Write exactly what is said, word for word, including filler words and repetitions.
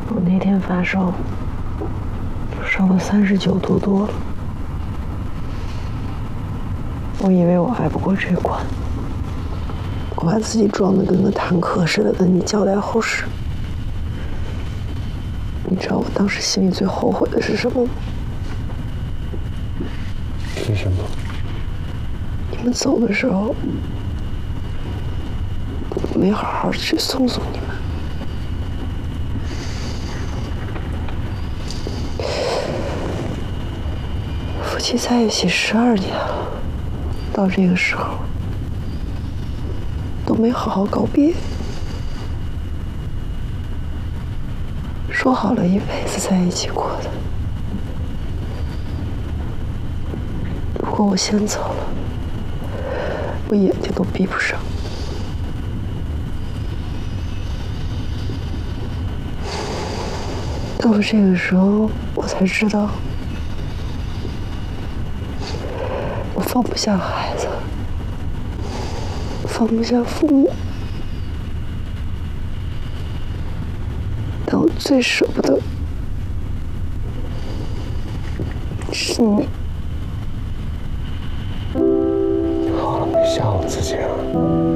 我那天发烧，烧到三十九度多了，我以为我挨不过这关，我把自己装的跟个坦克似的，跟你交代后事。你知道我当时心里最后悔的是什么吗？ 是什么？ 你们走的时候，我没好好去送送你们。夫妻在一起十二年了，到这个时候都没好好告别，说好了一辈子在一起过的。如果我先走了，我眼睛都闭不上。到了这个时候，我才知道，我放不下孩子，放不下父母，但我最舍不得是你。 好了，别吓唬自己了。